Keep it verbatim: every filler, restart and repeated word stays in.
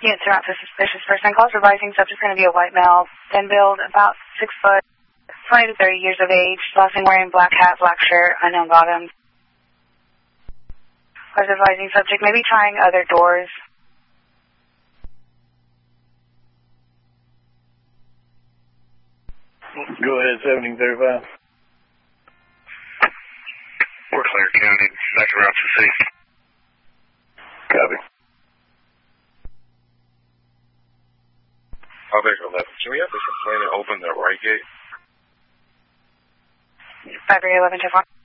Unit zero out to suspicious person. Calls revising subject is going to be a white male, thin build, about six foot, twenty to thirty years of age, last name wearing black hat, black shirt, unknown bottoms. Calls revising subject maybe trying other doors. Go ahead, seventeen thirty-five. We're clear, County. Back around to C. Copy. Public eleven. Can we have this complainant open the right gate? five three eleven two four.